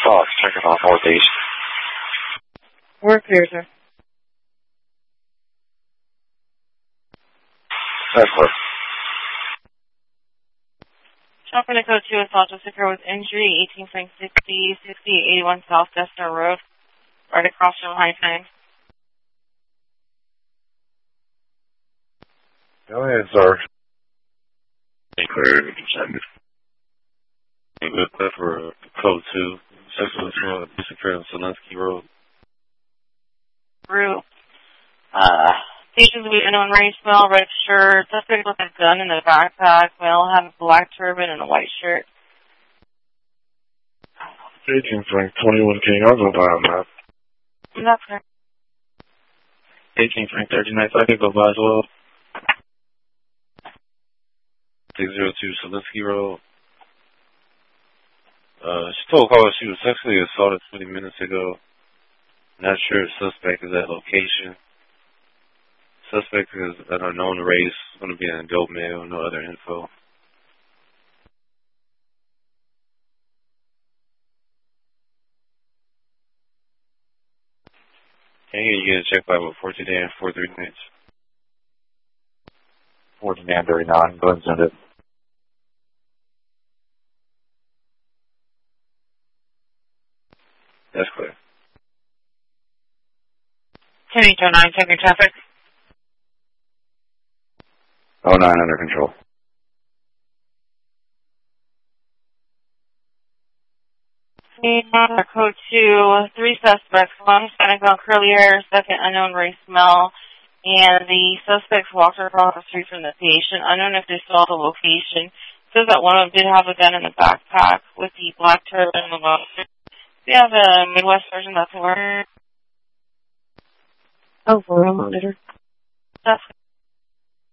Fox, checking off Northeast. We're clear, sir. That's clear. Shopper to code 2 assault just occurred with injury, 18 Frank 60, 81 South Destler Road, right across from High Time. Go ahead, sir. Clear, send it. Good clear for code 2, sexual assault, disappeared on Zelensky Road. Through. Stations we unknown race, male, red shirt, suspect with a gun in the backpack, male have a black turban and a white shirt. 18 Frank 21 King, I'll go by a map. That's correct. 18 Frank 39, I can go by as well. 602 Zelensky Road. She told caller she was sexually assaulted 20 minutes ago. Not sure if suspect is at location. Suspect is an unknown race. Going to be an adult male. No other info. Can you get a check by about 14 and 43 minutes? 14 and 39, go ahead and send it. That's clear. 10-809, checking traffic. 09 under control. Code 2, 3 suspects, one Hispanic male, curly hair, second unknown race male, and the suspects walked across the street from the patient. Unknown if they saw the location. Says that one of them did have a gun in the backpack with the black turban and the white shirt. We have a Midwest version that's where. Oh, for a monitor. That's